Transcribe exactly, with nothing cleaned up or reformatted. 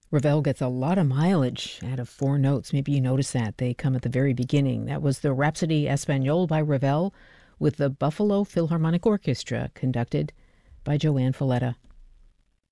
Ravel gets a lot of mileage out of four notes. Maybe you noticed that. They come at the very beginning. That was the Rhapsody Espagnole by Ravel with the Buffalo Philharmonic Orchestra, conducted by Joanne Falletta.